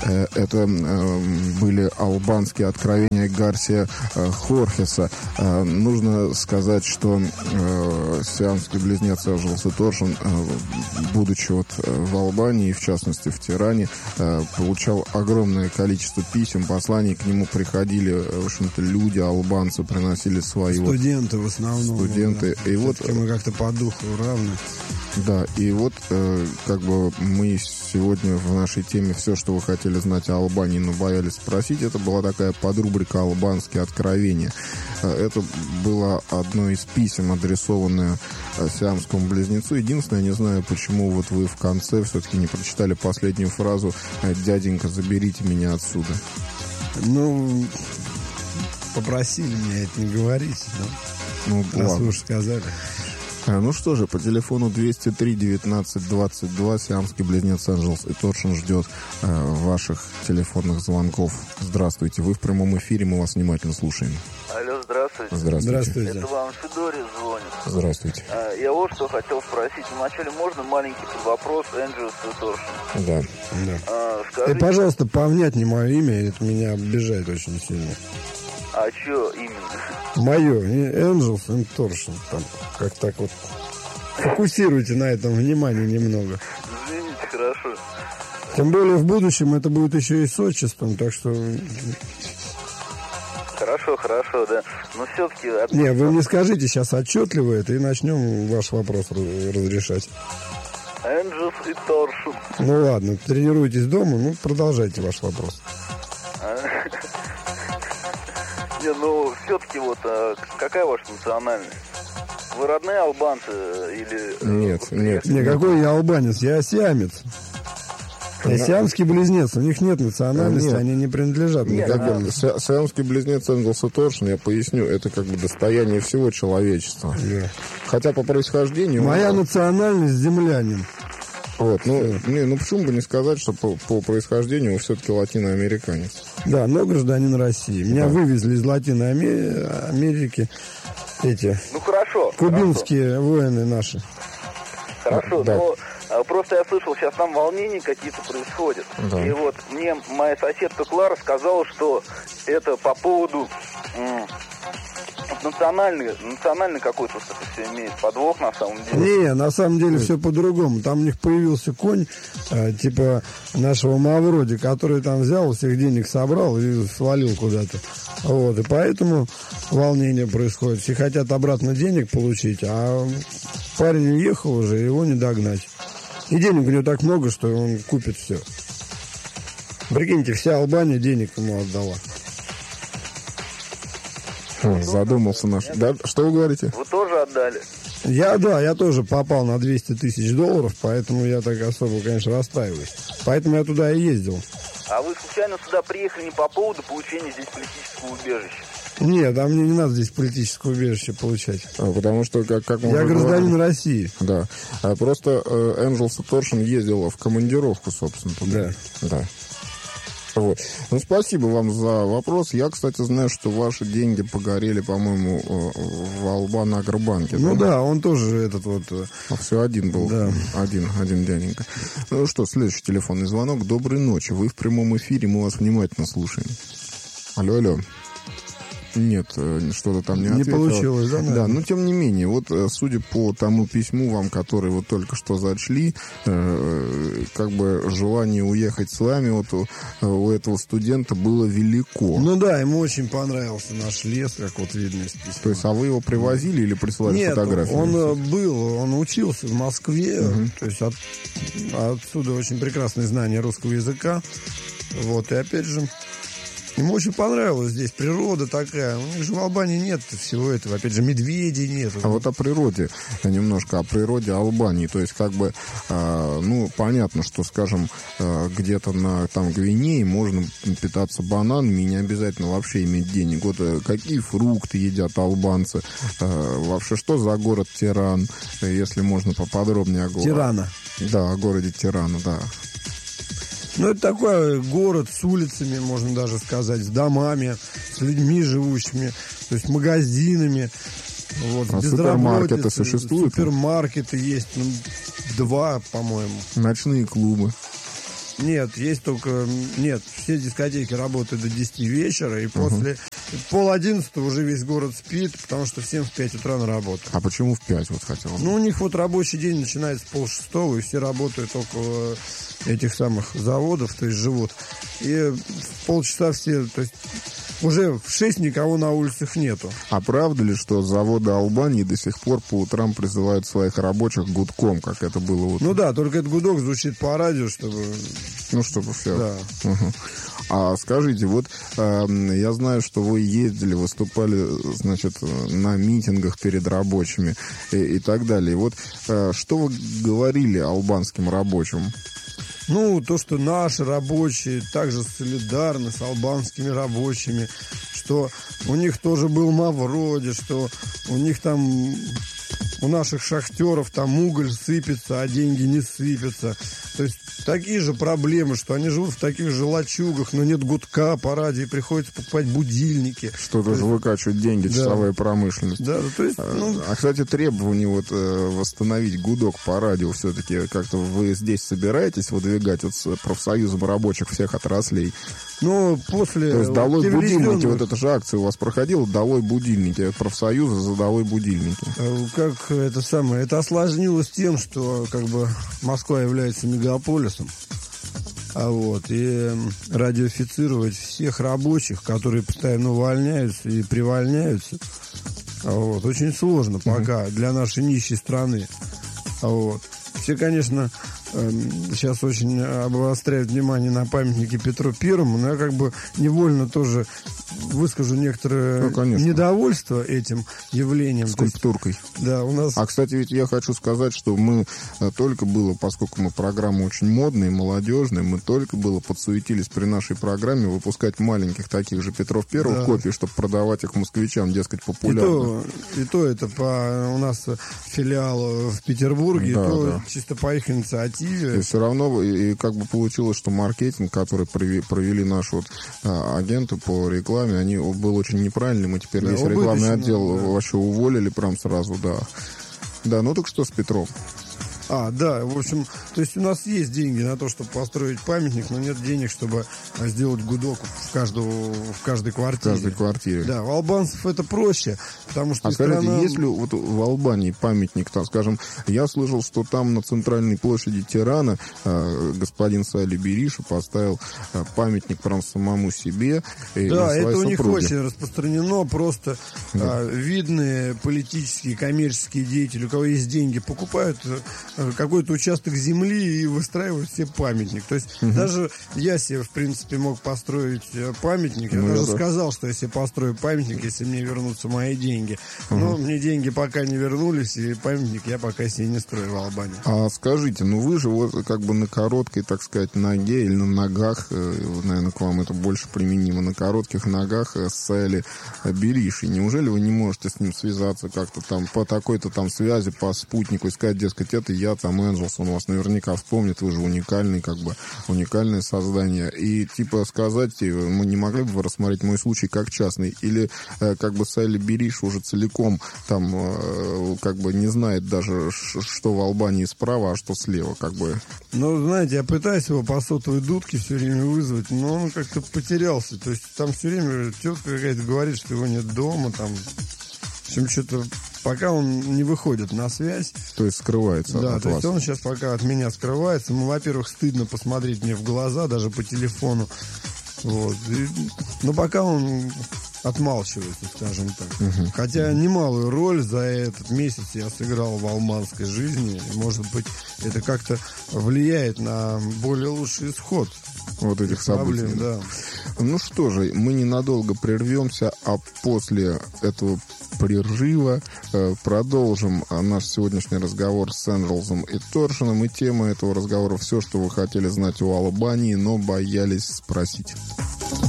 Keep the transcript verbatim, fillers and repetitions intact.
Это были албанские откровения Гарсия Хорхеса. Нужно сказать, что сиамский близнец Энджелс и Торшен, будучи вот в Албании, в частности в Тиране, получал огромное количество писем, посланий, к нему приходили, в общем-то, люди, албанцы, приносили свои... Студенты вот, в основном. Студенты. Да. И вот, мы как-то по духу равны. Да, и вот э, как бы мы сегодня в нашей теме все, что вы хотели знать о Албании, но боялись спросить, это была такая подрубрика «Албанские откровения». Это было одно из писем, адресованное сиамскому близнецу. Единственное, я не знаю, почему вот вы в конце все-таки не прочитали последнюю фразу «Дяденька, заберите меня отсюда». Ну, попросили меня это не говорить, да? Ну, раз ладно. вы уж сказали. Ну что же, по телефону двести три девятнадцать двадцать два сиамский близнец Энджелс и Торшен ждет э, ваших телефонных звонков. Здравствуйте, вы в прямом эфире, мы вас внимательно слушаем. Алло, здравствуйте. Здравствуйте. Здравствуйте. Это вам Федорин звонит. Здравствуйте. А, я вот что хотел спросить. Вначале можно маленький вопрос Энджелс и Торшен? Да. Да. А, И, скажите, пожалуйста, повнятнее мое имя, это меня обижает очень сильно. а что именно? Мое, Энджелс и Торшен. Там, как так вот. Фокусируйте на этом внимание немного. Извините, хорошо. Тем более в будущем это будет еще и с отчеством, так что... Хорошо, хорошо, да. Но все-таки... Не, вы мне скажите сейчас отчетливо это, и начнем ваш вопрос разрешать. Энджелс и Торшен. Ну ладно, тренируйтесь дома, ну продолжайте ваш вопрос. Не, ну все-таки вот а какая ваша национальность? Вы родные албанцы или... Нет, нет. Не, какой я албанец, я сиамец. Я сиамский близнец, у них нет национальности, Нет. они не принадлежат Как никакому. бы, си- сиамский близнец Энджелс и Торшен, я поясню, это как бы достояние всего человечества. Да. Хотя по происхождению... Моя национальность землянин. Вот, ну, не, ну почему бы не сказать, что по, по происхождению вы все-таки латиноамериканец. Да, но гражданин России. Меня Да. вывезли из Латинной Аме- Америки эти Ну хорошо. кубинские воины наши. Хорошо, Да. но а, просто я слышал, сейчас там волнения какие-то происходят. Да. И вот мне моя соседка Клара сказала, что это по поводу м, национальный, национальный какой-то вот это все имеет подвох на самом деле. Не, на самом деле все по-другому. Там у них появился конь, э, типа нашего Мавроди, который там взял, у всех денег собрал и свалил куда-то. Вот, и поэтому волнение происходит. Все хотят обратно денег получить, а парень уехал уже, его не догнать. И денег у него так много, что он купит все. Прикиньте, вся Албания денег ему отдала. Хм, задумался наш... Да, что вы говорите? Вы тоже отдали? Я, да, я тоже попал на двести тысяч долларов, поэтому я так особо, конечно, расстраиваюсь. Поэтому я туда и ездил. А вы случайно сюда приехали не по поводу получения здесь политического убежища? Нет, а мне не надо здесь политическое убежище получать. А, потому что, как, как мы Я уже гражданин говорили- России. Да. А просто э, Энджелс и Торшен ездила в командировку, собственно. Туда. Да. Да. Вот. Ну, спасибо вам за вопрос. Я, кстати, знаю, что ваши деньги погорели, по-моему, э, в Албан-Агробанке. Ну да, он тоже этот вот... Все один был. Да. Один, один дяденька. Ну что, следующий телефонный звонок. Доброй ночи. Вы в прямом эфире, мы вас внимательно слушаем. Алло, алло. Нет, э, что-то там не Не ответило. получилось, да, Да, наверное? но тем не менее, вот э, судя по тому письму вам, которое вот только что зачли, э, как бы желание уехать с вами вот у, у этого студента было велико. Ну да, ему очень понравился наш лес, как вот видно из письма. То есть, а вы его привозили или прислали Нет, фотографии? он э, был, он учился в Москве, то есть от- отсюда очень прекрасное знание русского языка. Вот, и опять же, ему очень понравилось здесь природа такая. У них же в Албании нет всего этого. Опять же, медведей нет. А вот о природе, немножко о природе Албании. То есть, как бы, э, ну, понятно, что, скажем, э, где-то на там Гвинее можно питаться бананами и не обязательно вообще иметь денег. Вот э, какие фрукты едят албанцы? Э, вообще, что за город Тиран? Э, Если можно поподробнее о городе. Тирана. Да, о городе Тирана, да. Ну, это такой город с улицами, можно даже сказать, с домами, с людьми живущими, то есть магазинами. Вот, А с супермаркеты безработицей. существуют? Супермаркеты есть, ну, два, по-моему. Ночные клубы. Нет, есть только... Нет, все дискотеки работают до десяти вечера, и после uh-huh. пол одиннадцатого уже весь город спит, потому что всем в пять утра на работу. А почему в пять, вот хотел? Ну, у них вот рабочий день начинается с полшестого, и все работают около этих самых заводов, то есть живут. И в полчаса все... То есть уже в шесть никого на улицах нету. А правда ли, что заводы Албании до сих пор по утрам призывают своих рабочих гудком, как это было утром? Ну да, только этот гудок звучит по радио, чтобы... Ну, чтобы все. Да. Угу. А скажите, вот э, я знаю, что вы ездили, выступали, значит, на митингах перед рабочими и, и так далее. Вот э, что вы говорили албанским рабочим? Ну, то, что наши рабочие также солидарны с албанскими рабочими, что у них тоже был Мавроди, что у них там, у наших шахтеров там уголь сыпется, а деньги не сыпятся. То есть такие же проблемы, что они живут в таких же лачугах, но нет гудка по радио, и приходится покупать будильники. Что тоже выкачивать деньги, да. Часовая промышленность. Да, то есть, ну... А, кстати, требование вот восстановить гудок по радио все-таки как-то вы здесь собираетесь выдвигать вот с профсоюзом рабочих всех отраслей? Ну, после... То есть долой будильники, вот эта же акция у вас проходила, долой будильники, профсоюза за долой будильники. Как это самое, это осложнилось тем, что как бы Москва является мегаполисом, а вот, и радиофицировать всех рабочих, которые постоянно увольняются и привольняются, а вот, очень сложно пока uh-huh. для нашей нищей страны. А вот. Все, конечно, сейчас очень обостряют внимание на памятнике Петру Первому, но я как бы невольно тоже выскажу некоторое ну, недовольство этим явлением. Скульптуркой. Есть, да, у нас... А, кстати, ведь я хочу сказать, что мы только было, поскольку мы программа очень модная, молодежная, мы только было подсуетились при нашей программе выпускать маленьких таких же Петров Первых да. копий, чтобы продавать их москвичам, дескать, популярно. И то, и то это по... У нас филиал в Петербурге, да, и то да. чисто по их инициативе. И все равно, и, и как бы получилось, что маркетинг, который провели, провели наши вот, а, агенты по рекламе, они был очень неправильный. Мы теперь да, весь рекламный отдел да. вообще уволили прям сразу, да. Да, ну так что с Петром? А, да, в общем, то есть у нас есть деньги на то, чтобы построить памятник, но нет денег, чтобы сделать гудок в, каждую, в каждой квартире. В каждой квартире. Да, у албанцев это проще, потому что... А скажите, страна... есть ли вот в Албании памятник, там, скажем, я слышал, что там на центральной площади Тирана э, господин Сали Бериша поставил э, памятник прям самому себе и да, это у супруге. них очень распространено, просто да. э, видные политические, коммерческие деятели, у кого есть деньги, покупают... какой-то участок земли и выстраивают себе памятник. То есть угу. даже я себе, в принципе, мог построить памятник. Я ну, даже я сказал, что я себе построю памятник, если мне вернутся мои деньги. Угу. Но мне деньги пока не вернулись, и памятник я пока себе не строю в Албании. А скажите, ну вы же вот как бы на короткой, так сказать, ноге или на ногах, наверное, к вам это больше применимо, на коротких ногах с Сали Беришей. Неужели вы не можете с ним связаться как-то там по такой-то там связи, по спутнику, и сказать, дескать, это я там Энджелс, он вас наверняка вспомнит, вы же уникальный, как бы, уникальное создание. И, типа, сказать, мы не могли бы вы рассмотреть мой случай как частный? Или, э, как бы, Сали Бериш уже целиком, там, э, как бы, не знает даже, что в Албании справа, а что слева, как бы. Ну, знаете, я пытаюсь его по сотовой дудке все время вызвать, но он как-то потерялся. То есть, там все время тетка какая-то говорит, что его нет дома, там... В общем, что-то пока он не выходит на связь. То есть скрывается да, от то вас. есть он сейчас пока от меня скрывается. Ну, во-первых, стыдно посмотреть мне в глаза, даже по телефону. Вот. И, но пока он отмалчивается, скажем так. Угу. Хотя немалую роль за этот месяц я сыграл в албанской жизни. Может быть, это как-то влияет на более лучший исход вот этих событий. Проблем, да. Ну что же, мы ненадолго прервемся, а после этого прерыва э, продолжим наш сегодняшний разговор с Энджелсом и Торшином. И тема этого разговора — все, что вы хотели знать о Албании, но боялись спросить.